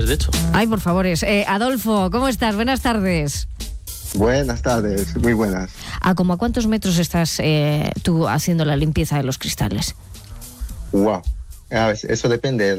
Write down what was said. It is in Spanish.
de hecho. Ay, por favor. Adolfo, ¿cómo estás? Buenas tardes. Buenas tardes, muy buenas. ¿A cuántos metros estás tú haciendo la limpieza de los cristales? Wow. A ver, eso depende